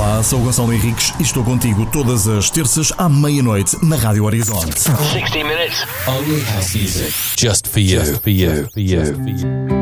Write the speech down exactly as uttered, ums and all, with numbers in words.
Olá, sou o Gonçalo Henriques e estou contigo todas as terças à meia-noite na Rádio Horizonte. sixty minutes only house music. Just for you, for you, for you, for you.